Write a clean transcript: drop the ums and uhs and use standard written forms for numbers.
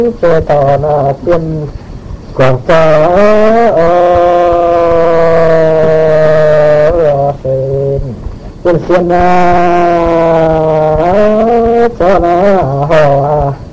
cho tỏ là tiên quảng cho tiên xuyên cho nó hò